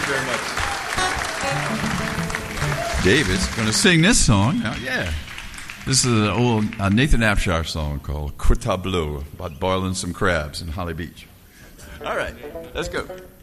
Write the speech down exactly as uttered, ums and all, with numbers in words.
you very much. David's going to sing this song. Now, yeah. This is an old uh, Nathan Abshire song called Tableau about boiling some crabs in Holly Beach. All right, let's go.